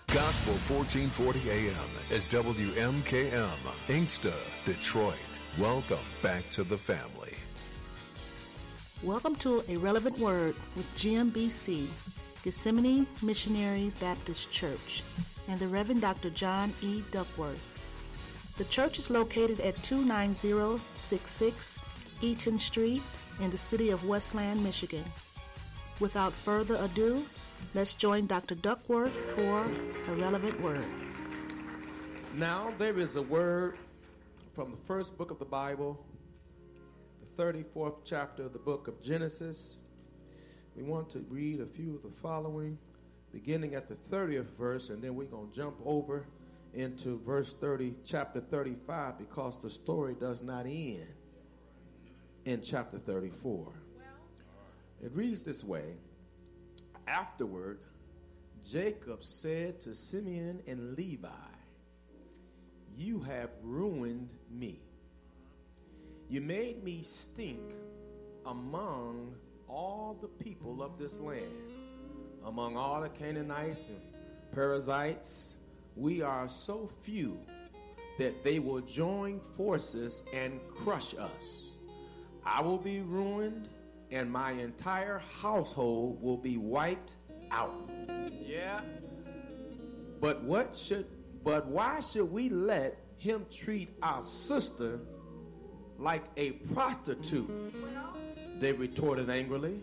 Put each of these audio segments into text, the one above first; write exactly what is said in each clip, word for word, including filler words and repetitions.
Gospel fourteen forty A M is W M K M, Inkster, Detroit. Welcome back to the family. Welcome to A Relevant Word with G M B C, Gethsemane Missionary Baptist Church, and the Reverend Doctor John E. Duckworth. The church is located at two nine zero six six Eaton Street in the city of Westland, Michigan. Without further ado, let's join Doctor Duckworth for A Relevant Word. Now there is a word from the first book of the Bible, the thirty-fourth chapter of the book of Genesis. We want to read a few of the following, beginning at the thirtieth verse, and then we're going to jump over into verse thirty, chapter thirty-five, because the story does not end in chapter thirty-four. It reads this way. Afterward, Jacob said to Simeon and Levi, "You have ruined me. You made me stink among all the people of this land, among all the Canaanites and Perizzites. We are so few that they will join forces and crush us. I will be ruined, and my entire household will be wiped out." Yeah. But what should but why should we let him treat our sister like a prostitute? They retorted angrily.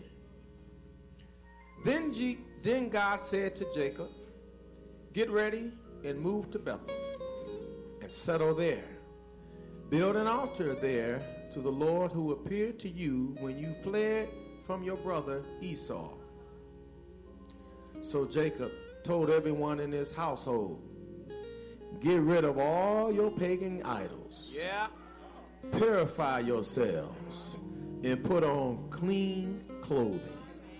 Then, G, then God said to Jacob, "Get ready and move to Bethel and settle there. Build an altar there to the Lord who appeared to you when you fled from your brother Esau." So Jacob told everyone in his household, "Get rid of all your pagan idols. Yeah. Purify yourselves and put on clean clothing.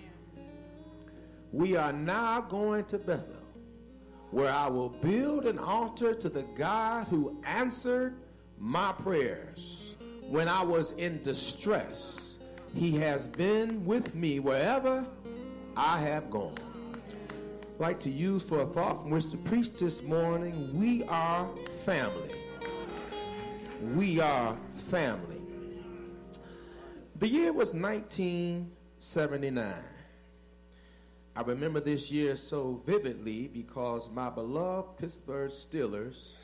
We are now going to Bethel, where I will build an altar to the God who answered my prayers when I was in distress. He has been with me wherever I have gone." I'd like to use for a thought from which to preach this morning, we are family. We are family. The year was nineteen seventy-nine. I remember this year so vividly because my beloved Pittsburgh Steelers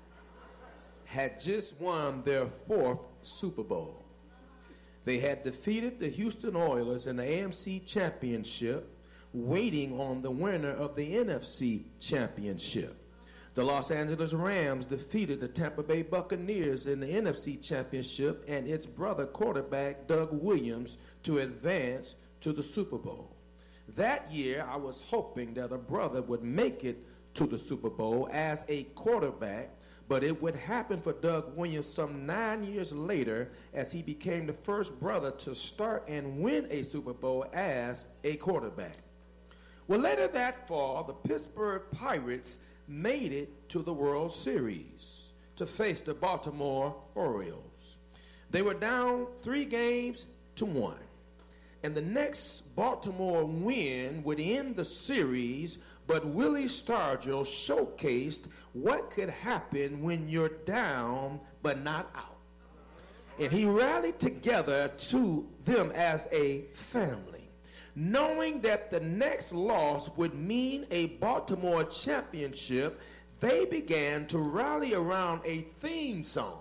had just won their fourth Super Bowl. They had defeated the Houston Oilers in the A M C Championship, waiting on the winner of the N F C Championship. The Los Angeles Rams defeated the Tampa Bay Buccaneers in the N F C Championship and its brother quarterback, Doug Williams, to advance to the Super Bowl. That year, I was hoping that a brother would make it to the Super Bowl as a quarterback, but it would happen for Doug Williams some nine years later as he became the first brother to start and win a Super Bowl as a quarterback. Well, later that fall, the Pittsburgh Pirates made it to the World Series to face the Baltimore Orioles. They were down three games to one. And the next Baltimore win would end the series, but Willie Stargell showcased what could happen when you're down but not out. And he rallied together to them as a family, knowing that the next loss would mean a Baltimore championship. They began to rally around a theme song.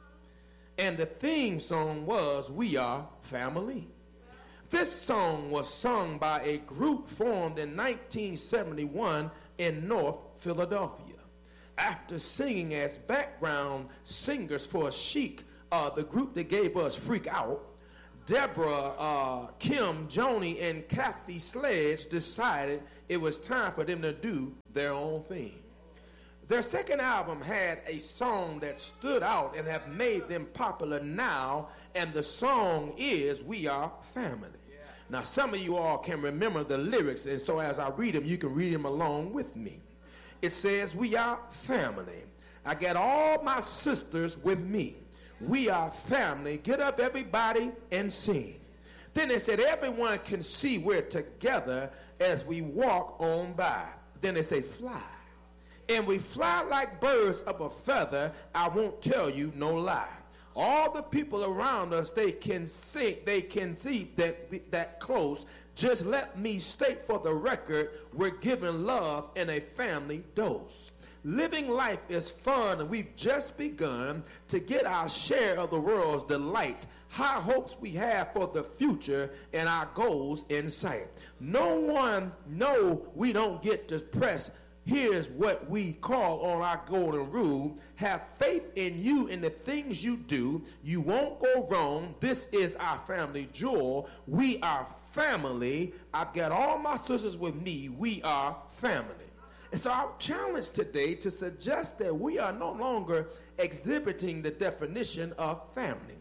And the theme song was "We Are Family." This song was sung by a group formed in nineteen seventy-one in North Philadelphia. After singing as background singers for Chic, uh, the group that gave us Freak Out, Deborah, uh, Kim, Joni, and Kathy Sledge decided it was time for them to do their own thing. Their second album had a song that stood out and have made them popular now, and the song is "We Are Family." Now, some of you all can remember the lyrics, and so as I read them, you can read them along with me. It says, "We are family. I got all my sisters with me. We are family. Get up, everybody, and sing." Then it said, "Everyone can see we're together as we walk on by." Then they say, "Fly And we fly like birds of a feather, I won't tell you no lie. All the people around us, they can see, they can see that that close. Just let me state for the record, we're giving love in a family dose. Living life is fun, and we've just begun to get our share of the world's delights, high hopes we have for the future, and our goals in sight. No one, no, we don't get depressed. Here's what we call on our golden rule. Have faith in you and the things you do. You won't go wrong. This is our family jewel. We are family. I've got all my sisters with me. We are family. And so our challenge today to suggest that we are no longer exhibiting the definition of family.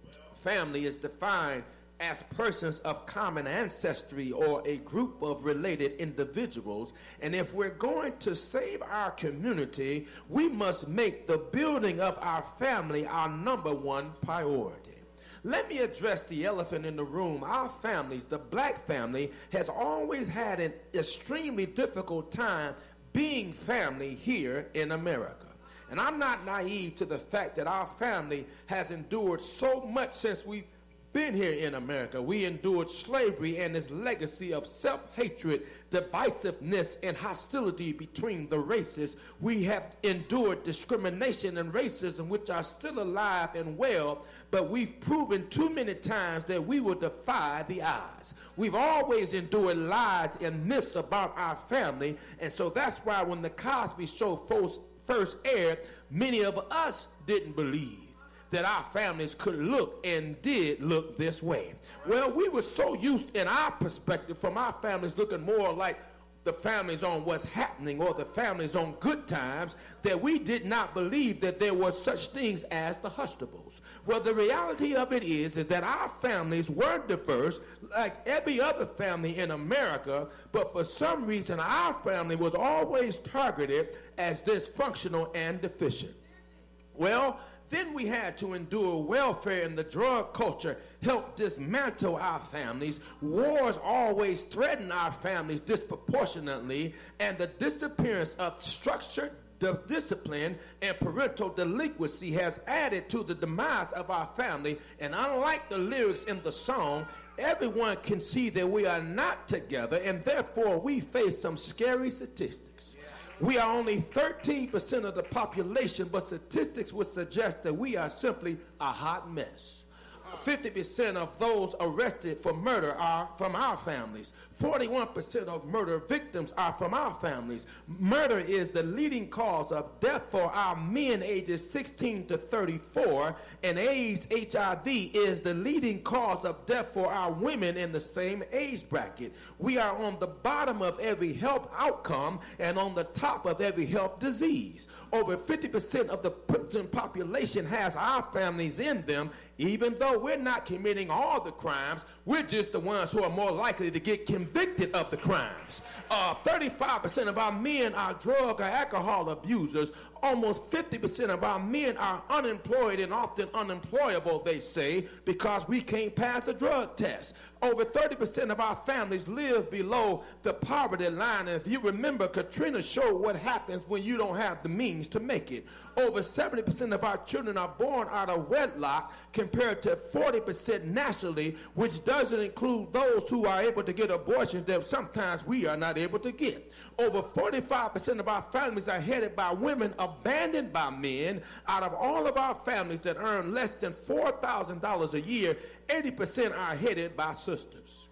Family is defined as persons of common ancestry or a group of related individuals. And if we're going to save our community, we must make the building of our family our number one priority. Let me address the elephant in the room. Our families, the black family, has always had an extremely difficult time being family here in America. And I'm not naive to the fact that our family has endured so much since we've been here in America. We endured slavery and its legacy of self-hatred, divisiveness, and hostility between the races. We have endured discrimination and racism, which are still alive and well, but we've proven too many times that we will defy the odds. We've always endured lies and myths about our family, and so that's why when the Cosby Show first aired, many of us didn't believe that our families could look and did look this way. Well, we were so used in our perspective from our families looking more like the families on what's happening or the families on good times that we did not believe that there were such things as the Huxtables. Well, the reality of it is, is that our families were diverse like every other family in America, but for some reason our family was always targeted as dysfunctional and deficient. Well, then we had to endure welfare and the drug culture helped dismantle our families. Wars always threaten our families disproportionately, and the disappearance of structure, discipline, and parental delinquency has added to the demise of our family. And unlike the lyrics in the song, everyone can see that we are not together, and therefore we face some scary statistics. We are only thirteen percent of the population, but statistics would suggest that we are simply a hot mess. fifty percent of those arrested for murder are from our families. forty-one percent of murder victims are from our families. Murder is the leading cause of death for our men ages sixteen to thirty-four, and AIDS, H I V, is the leading cause of death for our women in the same age bracket. We are on the bottom of every health outcome and on the top of every health disease. Over fifty percent of the prison population has our families in them. Even though we're not committing all the crimes, we're just the ones who are more likely to get convicted of the crimes. Uh, thirty-five percent of our men are drug or alcohol abusers. Almost fifty percent of our men are unemployed and often unemployable, they say, because we can't pass a drug test. Over thirty percent of our families live below the poverty line. And if you remember, Katrina showed what happens when you don't have the means to make it. Over seventy percent of our children are born out of wedlock compared to forty percent nationally, which doesn't include those who are able to get abortions that sometimes we are not able to get. Over forty-five percent of our families are headed by women abandoned by men. Out of all of our families that earn less than four thousand dollars a year, eighty percent are headed by sisters.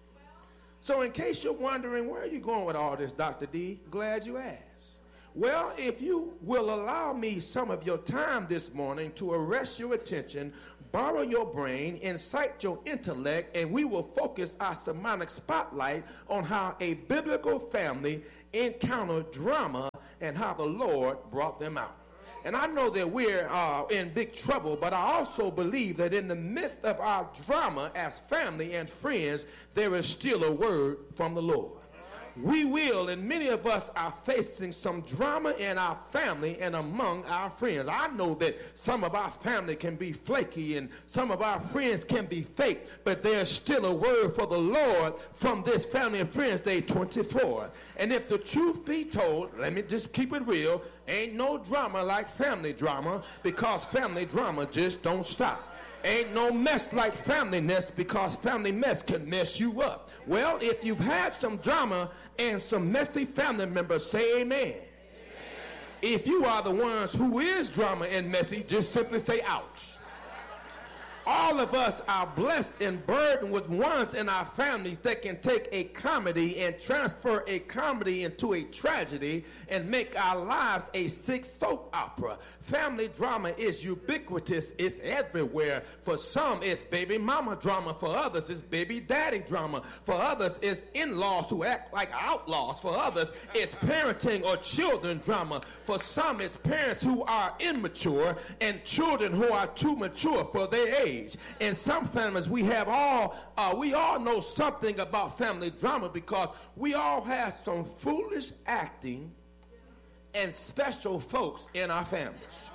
So in case you're wondering, where are you going with all this, Doctor D? Glad you asked. Well, if you will allow me some of your time this morning to arrest your attention, borrow your brain, incite your intellect, and we will focus our sermonic spotlight on how a biblical family encountered drama and how the Lord brought them out. And I know that we're uh, in big trouble, but I also believe that in the midst of our drama as family and friends, there is still a word from the Lord. We will, and many of us are facing some drama in our family and among our friends. I know that some of our family can be flaky and some of our friends can be fake, but there's still a word for the Lord from this Family and Friends Day twenty-four. And if the truth be told, let me just keep it real, ain't no drama like family drama, because family drama just don't stop. Ain't no mess like family mess, because family mess can mess you up. Well, if you've had some drama and some messy family members, say amen. Amen. If you are the ones who is drama and messy, just simply say ouch. All of us are blessed and burdened with ones in our families that can take a comedy and transfer a comedy into a tragedy and make our lives a sick soap opera. Family drama is ubiquitous. It's everywhere. For some, it's baby mama drama. For others, it's baby daddy drama. For others, it's in-laws who act like outlaws. For others, it's parenting or children drama. For some, it's parents who are immature and children who are too mature for their age. In some families, we have all, uh, we all know something about family drama, because we all have some foolish acting and special folks in our families.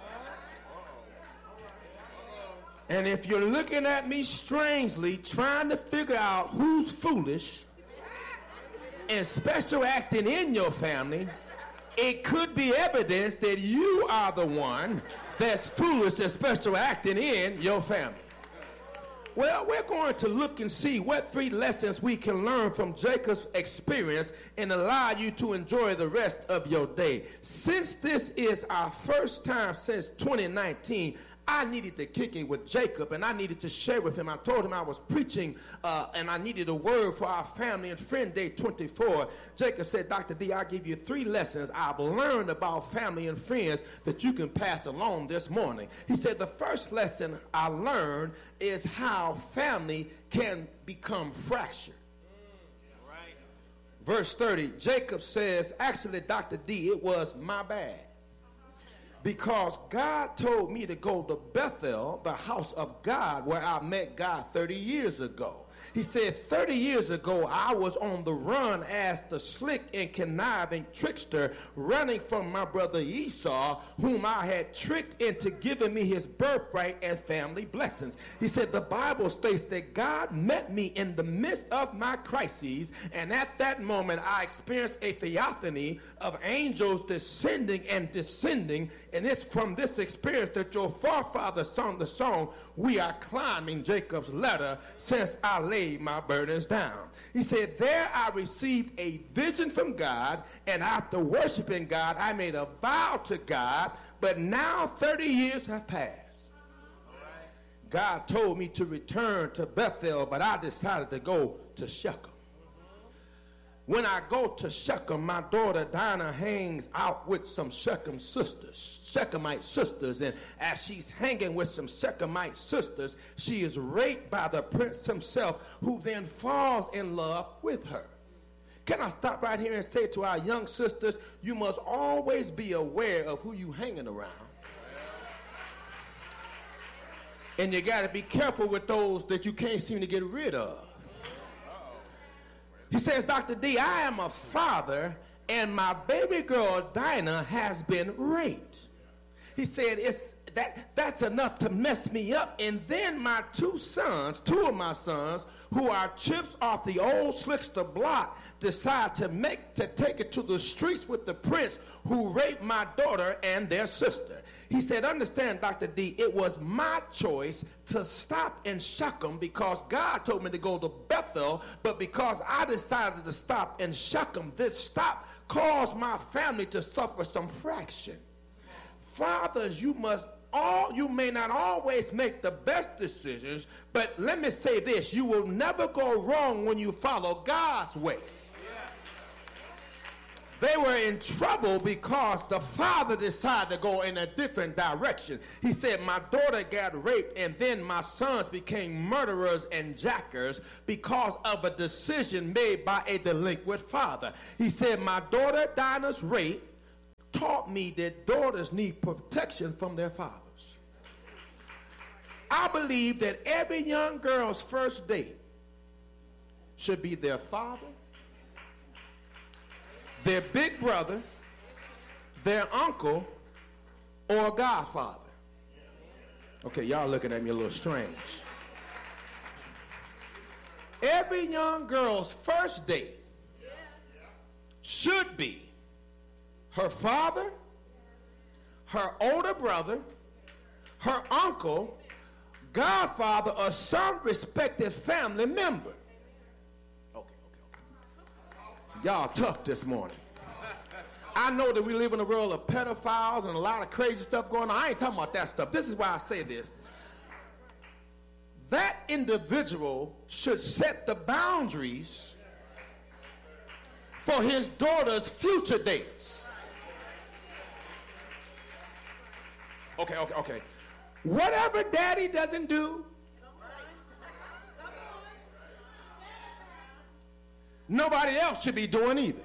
And if you're looking at me strangely, trying to figure out who's foolish and special acting in your family, it could be evidence that you are the one that's foolish and special acting in your family. Well, we're going to look and see what three lessons we can learn from Jacob's experience and allow you to enjoy the rest of your day. Since this is our first time since twenty nineteen, I needed to kick it with Jacob, and I needed to share with him. I told him I was preaching, uh, and I needed a word for our Family and Friend Day twenty-four. Jacob said, Doctor D, I'll give you three lessons I've learned about family and friends that you can pass along this morning. He said, the first lesson I learned is how family can become fractured. Right. Verse thirty, Jacob says, actually, Doctor D, it was my bad. Because God told me to go to Bethel, the house of God, where I met God thirty years ago. He said, thirty years ago, I was on the run as the slick and conniving trickster, running from my brother Esau, whom I had tricked into giving me his birthright and family blessings. He said, the Bible states that God met me in the midst of my crises, and at that moment, I experienced a theophany of angels descending and descending, and it's from this experience that your forefathers sung the song, we are climbing Jacob's ladder since I laid my burdens down. He said, there I received a vision from God, and after worshiping God, I made a vow to God, but now thirty years have passed. God told me to return to Bethel, but I decided to go to Shechem. When I go to Shechem, my daughter Dinah hangs out with some Shechem sisters, Shechemite sisters, and as she's hanging with some Shechemite sisters, she is raped by the prince himself, who then falls in love with her. Can I stop right here and say to our young sisters, you must always be aware of who you hanging around. And you got to be careful with those that you can't seem to get rid of. He says, Doctor D, I am a father, and my baby girl, Dinah, has been raped. He said, it's that that's enough to mess me up. And then my two sons, two of my sons, who are chips off the old slickster block, decide to make to take it to the streets with the prince who raped my daughter and their sister. He said, understand, Doctor D, it was my choice to stop in Shechem because God told me to go to Bethel, but because I decided to stop in Shechem, this stop caused my family to suffer some fraction. Fathers, you must all, you may not always make the best decisions, but let me say this, you will never go wrong when you follow God's way. They were in trouble because the father decided to go in a different direction. He said, my daughter got raped, and then my sons became murderers and jackers because of a decision made by a delinquent father. He said, my daughter Dinah's rape taught me that daughters need protection from their fathers. I believe that every young girl's first date should be their father their big brother, their uncle, or godfather. Okay, y'all looking at me a little strange. Every young girl's first date should be her father, her older brother, her uncle, godfather, or some respected family member. Okay, okay, okay. Y'all tough this morning. I know that we live in a world of pedophiles and a lot of crazy stuff going on. I ain't talking about that stuff. This is why I say this. That individual should set the boundaries for his daughter's future dates. Okay, okay, okay. Whatever daddy doesn't do, nobody else should be doing either.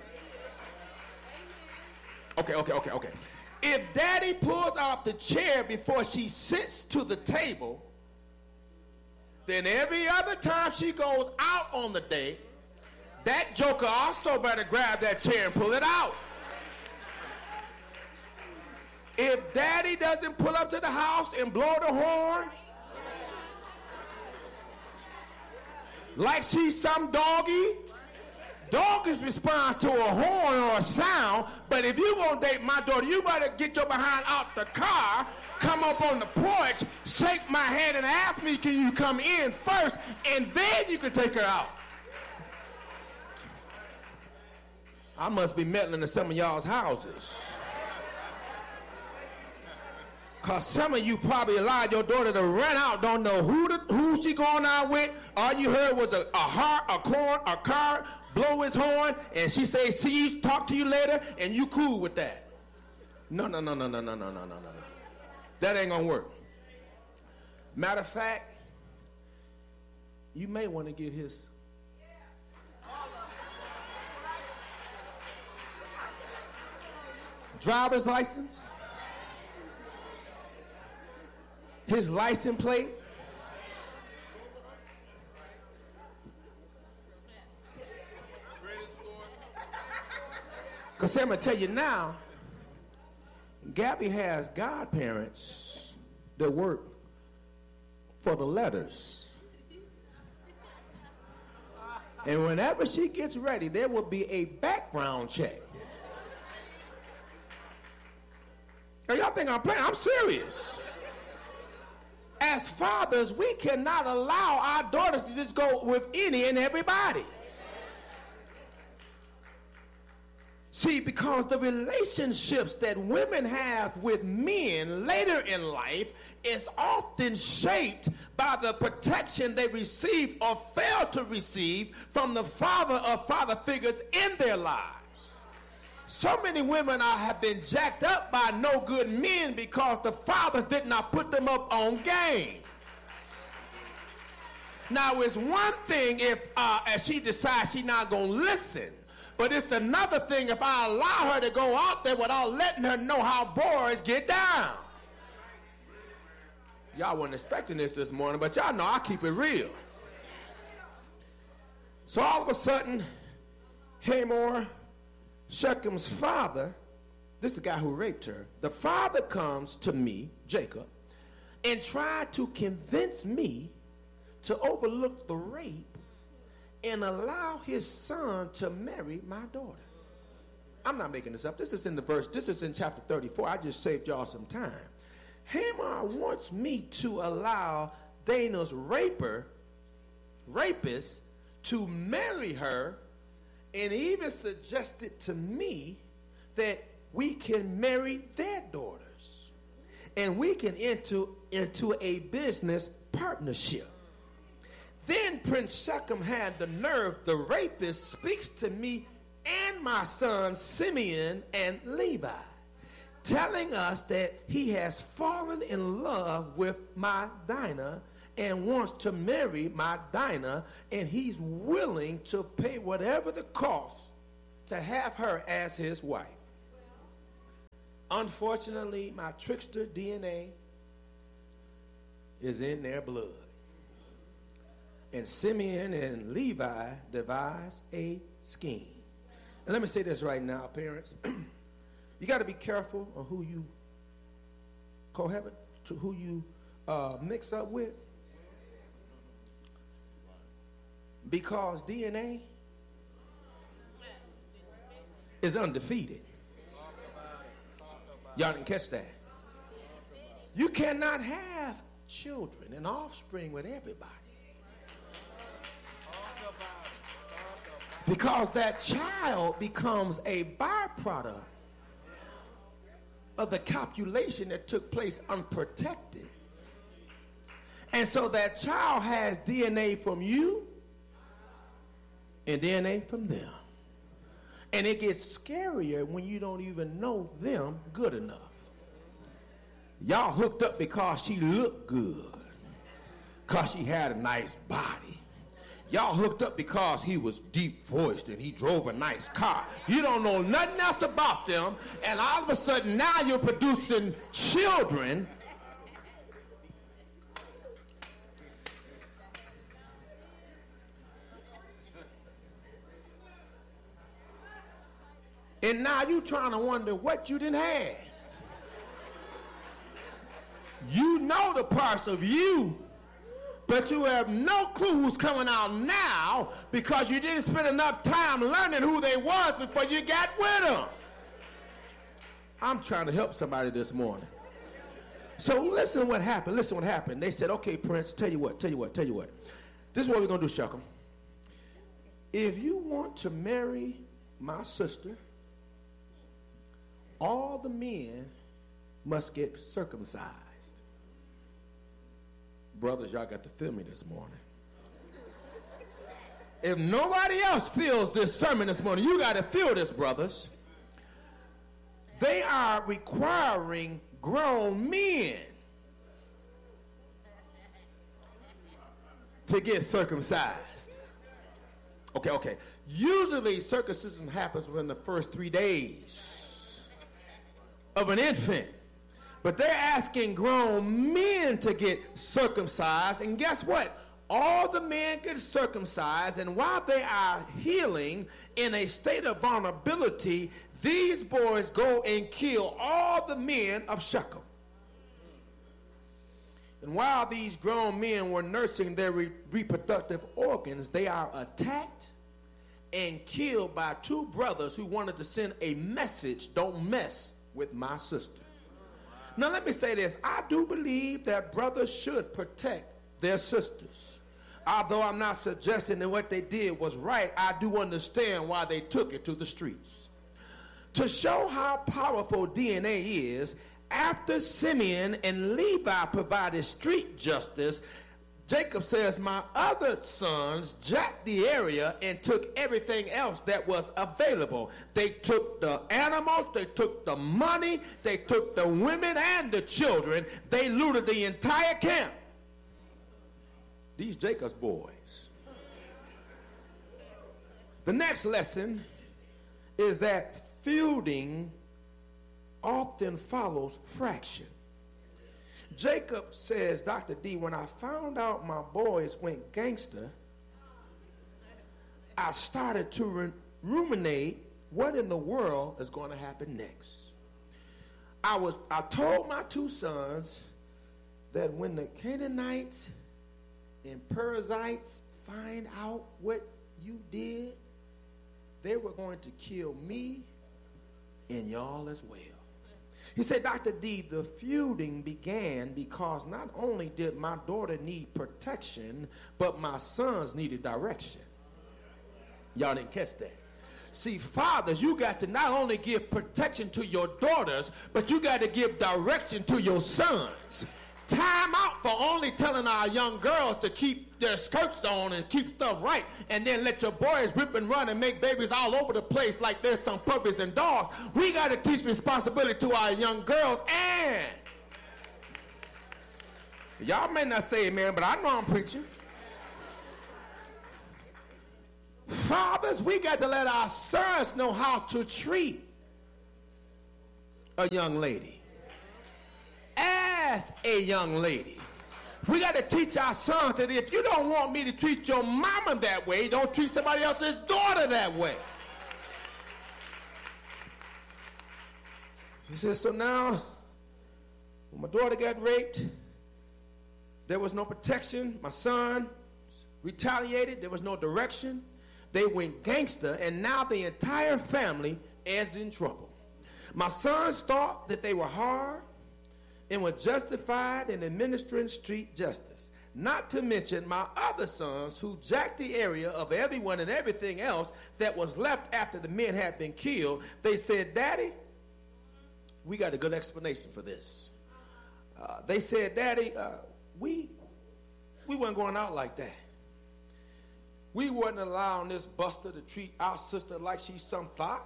Okay, okay, okay, okay. If daddy pulls out the chair before she sits to the table, then every other time she goes out on the date, that joker also better grab that chair and pull it out. If daddy doesn't pull up to the house and blow the horn like she's some doggy, doggies respond to a horn or a sound, but if you gonna date my daughter, you better get your behind out the car, come up on the porch, shake my hand and ask me, can you come in first, and then you can take her out. I must be meddling in some of y'all's houses. Because some of you probably allowed your daughter to run out, don't know who the, who she going out with. All you heard was a, a heart, a corn, a car, blow his horn, and she say, see you, talk to you later, and you cool with that. No, no, no, no, no, no, no, no, no, no. That ain't gonna work. Matter of fact, you may want to get his driver's license, his license plate, because I'm going to tell you now, Gabby has godparents that work for the letters. And whenever she gets ready, there will be a background check. Now, y'all think I'm playing? I'm serious. As fathers, we cannot allow our daughters to just go with any and everybody. See, because the relationships that women have with men later in life is often shaped by the protection they received or failed to receive from the father or father figures in their lives. So many women are, have been jacked up by no good men because the fathers did not put them up on game. Now, it's one thing if uh, as she decides she's not going to listen, but it's another thing if I allow her to go out there without letting her know how boys get down. Y'all weren't expecting this this morning, but y'all know I keep it real. So all of a sudden, Hamor, Shechem's father, this is the guy who raped her, the father comes to me, Jacob, and tried to convince me to overlook the rape and allow his son to marry my daughter. I'm not making this up. This is in the verse. This is in chapter thirty-four. I just saved y'all some time. Hamor wants me to allow Dana's raper, rapist, to marry her, and even suggested to me that we can marry their daughters and we can enter into a business partnership. Then Prince Shechem had the nerve, the rapist speaks to me and my sons Simeon and Levi, telling us that he has fallen in love with my Dinah and wants to marry my Dinah, and he's willing to pay whatever the cost to have her as his wife. Unfortunately, my trickster D N A is in their blood. And Simeon and Levi devise a scheme. And let me say this right now, parents. You got to be careful of who you cohabit, to who you uh, mix up with. Because D N A is undefeated. Y'all didn't catch that. You cannot have children and offspring with everybody. Because that child becomes a byproduct of the copulation that took place unprotected. And so that child has D N A from you and D N A from them. And it gets scarier when you don't even know them good enough. Y'all hooked up because she looked good, because she had a nice body. Y'all hooked up because he was deep-voiced and he drove a nice car. You don't know nothing else about them, and all of a sudden now you're producing children. And now you're trying to wonder what you didn't have. You know the parts of you, but you have no clue who's coming out now because you didn't spend enough time learning who they was before you got with them. I'm trying to help somebody this morning. So listen what happened. Listen what happened. They said, okay, Prince, tell you what, tell you what, tell you what. This is what we're going to do, Shuckum. If you want to marry my sister, all the men must get circumcised. Brothers, y'all got to feel me this morning. If nobody else feels this sermon this morning, you got to feel this, brothers. They are requiring grown men to get circumcised. Okay, okay. Usually circumcision happens within the first three days of an infant. But they're asking grown men to get circumcised. And guess what? All the men get circumcised. And while they are healing in a state of vulnerability, these boys go and kill all the men of Shechem. And while these grown men were nursing their re- reproductive organs, they are attacked and killed by two brothers who wanted to send a message: don't mess with my sister. Now let me say this. I do believe that brothers should protect their sisters. Although I'm not suggesting that what they did was right, I do understand why they took it to the streets. To show how powerful D N A is, after Simeon and Levi provided street justice, Jacob says, my other sons jacked the area and took everything else that was available. They took the animals, they took the money, they took the women and the children. They looted the entire camp. These Jacob's boys. The next lesson is that feuding often follows fraction. Jacob says, Doctor D, when I found out my boys went gangster, I started to re- ruminate what in the world is going to happen next. I was I told my two sons that when the Canaanites and Perizzites find out what you did, they were going to kill me and y'all as well. He said, Doctor D, the feuding began because not only did my daughter need protection, but my sons needed direction. Y'all didn't catch that. See, fathers, you got to not only give protection to your daughters, but you got to give direction to your sons. Time out for only telling our young girls to keep their skirts on and keep stuff right, and then let your boys rip and run and make babies all over the place like there's some puppies and dogs. We got to teach responsibility to our young girls. And y'all may not say amen, but I know I'm preaching. Fathers, we got to let our sons know how to treat a young lady as a young lady. We got to teach our sons that if you don't want me to treat your mama that way, don't treat somebody else's daughter that way. He said, so now, when my daughter got raped, there was no protection. My son retaliated. There was no direction. They went gangster, and now the entire family is in trouble. My sons thought that they were hard and were justified in administering street justice. Not to mention my other sons who jacked the area of everyone and everything else that was left after the men had been killed. They said, Daddy, we got a good explanation for this. Uh, they said, Daddy, uh, we, we weren't going out like that. We wasn't allowing this buster to treat our sister like she's some thought.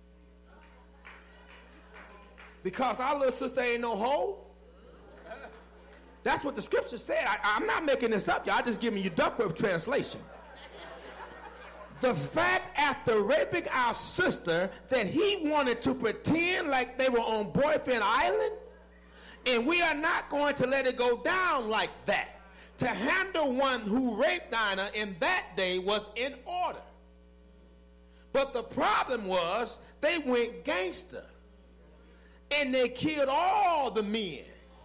Because our little sister ain't no hoe. That's what the scripture said. I, I'm not making this up, y'all. I'm just giving you Duckworth translation. The fact after raping our sister that he wanted to pretend like they were on Boyfriend Island, and we are not going to let it go down like that. To handle one who raped Dinah in that day was in order. But the problem was they went gangster, and they killed all the men.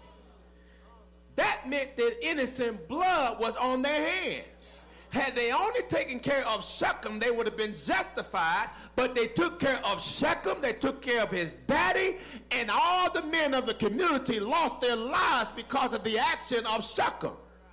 That meant that innocent blood was on their hands. Had they only taken care of Shechem, they would have been justified, but they took care of Shechem, they took care of his daddy, and all the men of the community lost their lives because of the action of Shechem.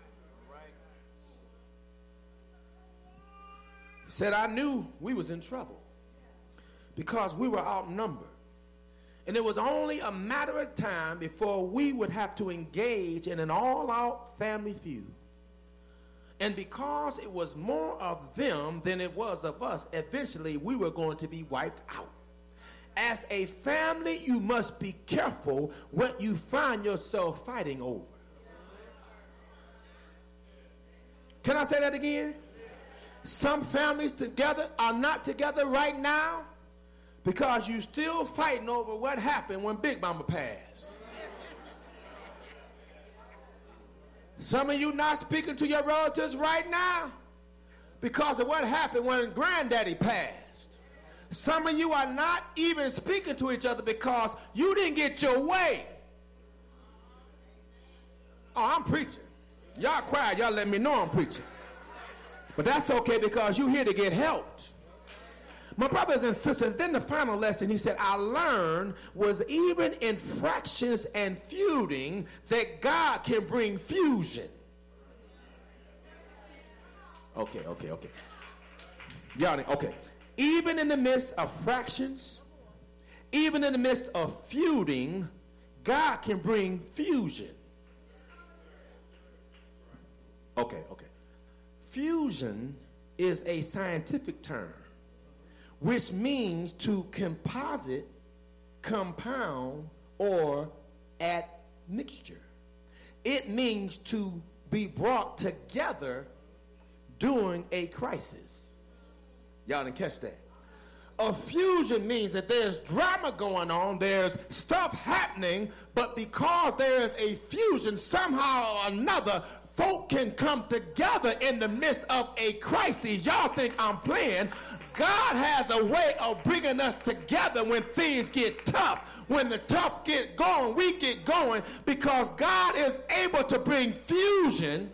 He said, I knew we was in trouble because we were outnumbered. And it was only a matter of time before we would have to engage in an all-out family feud. And because it was more of them than it was of us, eventually we were going to be wiped out. As a family, you must be careful what you find yourself fighting over. Can I say that again? Some families together are not together right now because you're still fighting over what happened when Big Mama passed. Some of you not speaking to your relatives right now because of what happened when Granddaddy passed. Some of you are not even speaking to each other because you didn't get your way. Oh, I'm preaching. Y'all quiet. Y'all let me know I'm preaching. But that's okay because you're here to get helped. My brothers and sisters, then the final lesson he said, I learned was even in fractions and feuding that God can bring fusion. Okay, okay, okay. Y'all, okay. Even in the midst of fractions, even in the midst of feuding, God can bring fusion. Okay, okay. Fusion is a scientific term, which means to composite, compound, or add mixture. It means to be brought together during a crisis. Y'all didn't catch that. A fusion means that there's drama going on, there's stuff happening, but because there's a fusion, somehow or another, folk can come together in the midst of a crisis. Y'all think I'm playing? God has a way of bringing us together when things get tough. When the tough get going, we get going because God is able to bring fusion.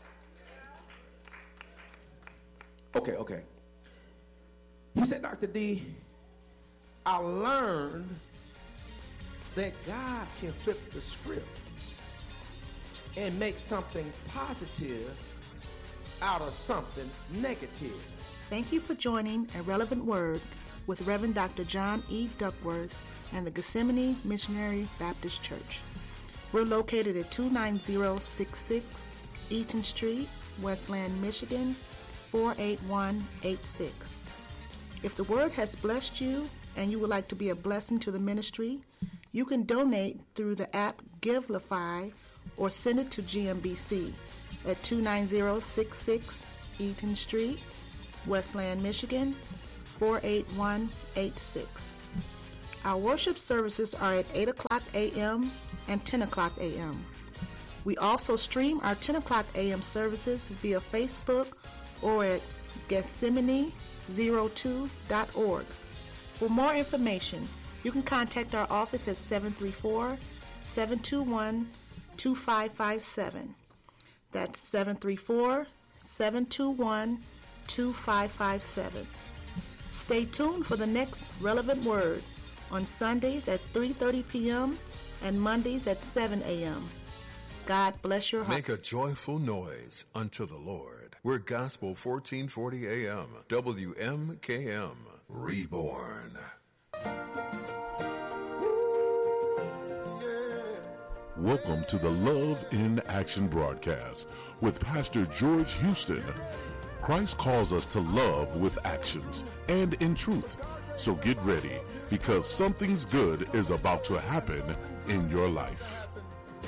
Okay, okay. He said, Doctor D, I learned that God can flip the script and make something positive out of something negative. Thank you for joining A Relevant Word with Reverend Doctor John E. Duckworth and the Gethsemane Missionary Baptist Church. We're located at two nine zero six six Eaton Street, Westland, Michigan, four eight one eight six. If the word has blessed you and you would like to be a blessing to the ministry, you can donate through the app Givelify or send it to G M B C at two nine zero six six Eaton Street, Westland, Michigan, four eight one eight six. Our worship services are at eight o'clock a.m. and ten o'clock a.m. We also stream our ten o'clock a.m. services via Facebook or at Gethsemane zero two dot org. For more information, You can contact our office at seven three four, seven two one, two five five seven. That's seven three four, seven two one, two five five seven. Stay tuned for the next relevant word on Sundays at three thirty p.m. and Mondays at seven a.m. God bless your heart. Make a joyful noise unto the Lord. We're Gospel fourteen forty A M, W M K M, Reborn. Welcome to the Love in Action broadcast with Pastor George Houston. Christ calls us to love with actions and in truth. So get ready, because something's good is about to happen in your life.